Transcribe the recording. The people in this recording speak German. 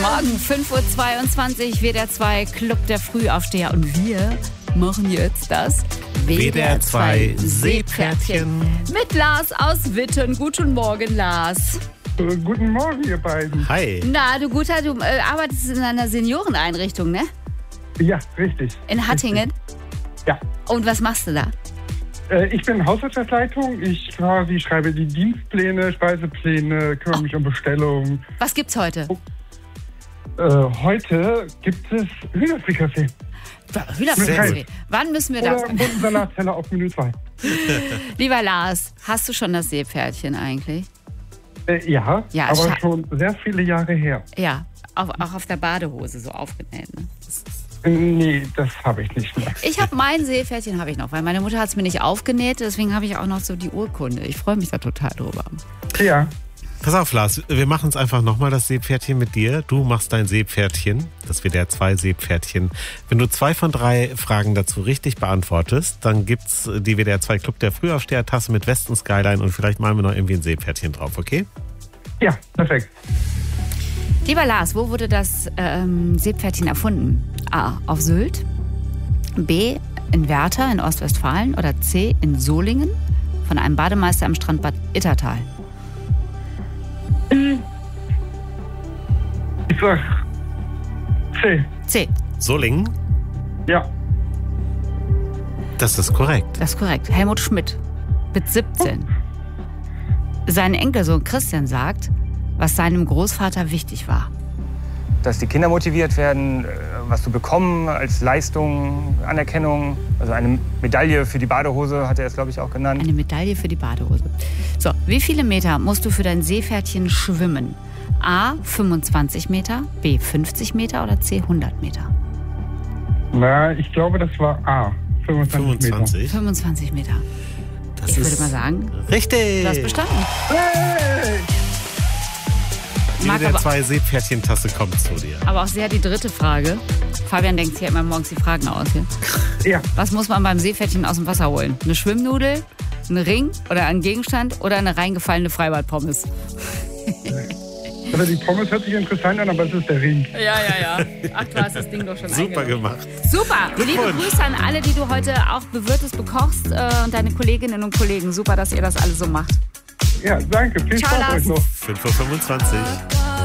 Morgen, 5:22 Uhr, WDR 2, Club der Frühaufsteher. Und wir machen jetzt das WDR 2 Seepferdchen. Mit Lars aus Witten. Guten Morgen, Lars. Guten Morgen, ihr beiden. Hi. Na, du Guter, du arbeitest in einer Senioreneinrichtung, ne? Ja, richtig. In Hattingen? Richtig. Ja. Und was machst du da? Ich bin Hauswirtschaftsleitung. Ich quasi schreibe die Dienstpläne, Speisepläne, kümmere mich um Bestellungen. Was gibt's heute? Heute gibt es Hühnerfrikassee. Hühnerfrikassee. Wann müssen wir da? Oder einen bunten Salatteller auf Menü 2. Lieber Lars, hast du schon das Seepferdchen eigentlich? Ja, Ja, aber schon sehr viele Jahre her. Ja, auch auf der Badehose so aufgenäht, ne? Nee, das habe ich nicht mehr. Ich habe mein Seepferdchen habe ich noch, weil meine Mutter hat es mir nicht aufgenäht, deswegen habe ich auch noch so die Urkunde. Ich freue mich da total drüber. Ja. Pass auf, Lars, wir machen es einfach nochmal, das Seepferdchen mit dir. Du machst dein Seepferdchen, das WDR 2 Seepferdchen. Wenn du 2 von 3 Fragen dazu richtig beantwortest, dann gibt's die WDR 2 Club der Frühaufsteher-Tasse mit West und Skyline und vielleicht malen wir noch irgendwie ein Seepferdchen drauf, okay? Ja, perfekt. Lieber Lars, wo wurde das Seepferdchen erfunden? A. Auf Sylt, B. in Werther in Ostwestfalen oder C. in Solingen von einem Bademeister am Strand Bad Ittertal? Ich sag C. C. Solingen? Ja. Das ist korrekt. Das ist korrekt. Helmut Schmidt mit 17. Sein Enkelsohn Christian sagt, was seinem Großvater wichtig war. Dass die Kinder motiviert werden, was zu bekommen als Leistung, Anerkennung. Also eine Medaille für die Badehose hat er es, glaube ich, auch genannt. Eine Medaille für die Badehose. So, wie viele Meter musst du für dein Seepferdchen schwimmen? A. 25 Meter, B. 50 Meter oder C. 100 Meter? Na, ich glaube, das war A. 25 25 Meter. Das Ich würde ist mal sagen, richtig. du hast bestanden. Hey! Die Mag WDR aber- 2 Seepferdchen-Tasse kommt zu dir. Aber auch sehr die dritte Frage. Fabian denkt sich ja immer morgens die Fragen aus. Hier. Ja. Was muss man beim Seepferdchen aus dem Wasser holen? Eine Schwimmnudel, einen Ring oder einen Gegenstand oder eine reingefallene Freibadpommes? Also die Pommes hört sich interessant an, aber es ist der Ring. Ja. Ach, du hast das Ding doch schon Super eingenommen. gemacht. Super. Liebe Glückwunsch. Grüße an alle, die du heute auch bewirtest, bekochst und deine Kolleginnen und Kollegen. Super, dass ihr das alles so macht. Ja, danke. Viel Ciao, Spaß euch Lars. noch. 5:25 Uhr.